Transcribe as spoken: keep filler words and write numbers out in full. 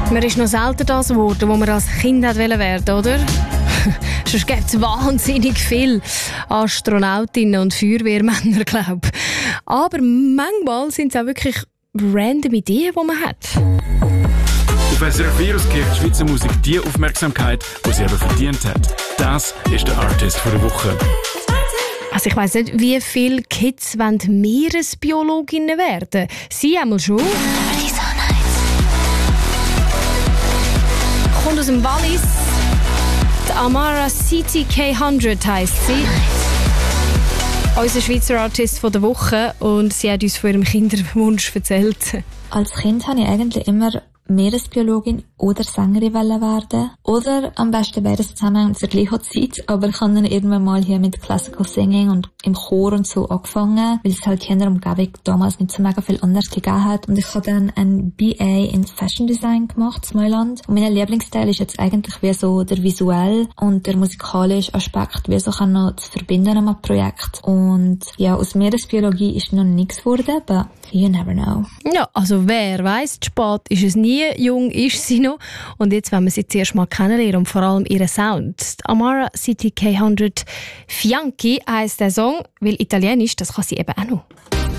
Man ist noch selten das geworden, wo man als Kind werden wollte, oder? Sonst gibt es wahnsinnig viele Astronautinnen und Feuerwehrmänner, glaube ich. Aber manchmal sind es auch wirklich random Ideen, die man hat. Auf S R F vier kriegt die Schweizer Musik die Aufmerksamkeit, die sie eben verdient hat. Das ist der Artist für die Woche. Also ich weiss nicht, wie viele Kids Meeresbiologinnen werden. Sie einmal schon. Kommt aus dem Wallis. Die Amara C T K hundert heisst sie. Unser Schweizer Artist von der Woche. Und sie hat uns von ihrem Kinderwunsch erzählt. Als Kind habe ich eigentlich immer Meeresbiologin oder Sängerin werden. Oder am besten beides zusammen zur gleichen Zeit. Aber ich habe dann irgendwann mal hier mit Classical Singing und im Chor und so angefangen, weil es halt hier in der Umgebung damals nicht so mega viel anders gegeben hat. Und ich habe dann ein B A in Fashion Design gemacht in Mailand. Und mein Lieblingsteil ist jetzt eigentlich wie so der visuelle und der musikalische Aspekt, wie so kann noch zu verbinden an einem Projekt. Und ja, aus Meeresbiologie ist noch nichts geworden, aber you never know. Ja, also wer weiss, spät ist es nie, jung ist sie noch. Und jetzt wollen wir sie zuerst mal kennenlernen und vor allem ihren Sound. Amara C T K hundert Fianchi heisst der Song, weil Italienisch, das kann sie eben auch noch.